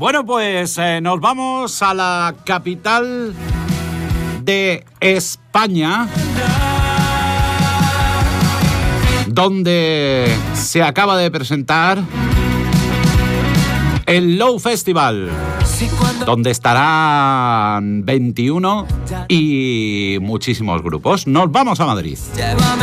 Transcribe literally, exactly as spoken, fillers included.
Bueno, pues eh, nos vamos a la capital de España, donde se acaba de presentar el Low Festival, donde estarán veintiuno y muchísimos grupos. Nos vamos a Madrid. Llévame